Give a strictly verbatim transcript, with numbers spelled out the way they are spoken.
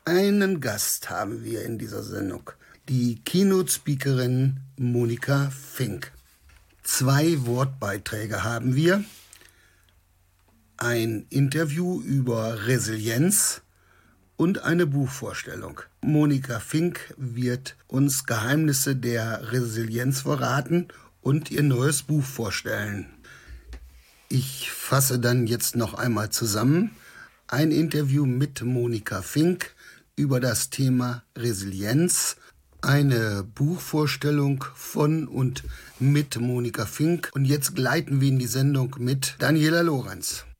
Einen Gast haben wir in dieser Sendung, die Keynote-Speakerin Monika Fink. Zwei Wortbeiträge haben wir, ein Interview über Resilienz und eine Buchvorstellung. Monika Fink wird uns Geheimnisse der Resilienz verraten und ihr neues Buch vorstellen. Ich fasse dann jetzt noch einmal zusammen. Ein Interview mit Monika Fink über das Thema Resilienz, eine Buchvorstellung von und mit Monika Fink. Und jetzt gleiten wir in die Sendung mit Daniela Lorenz.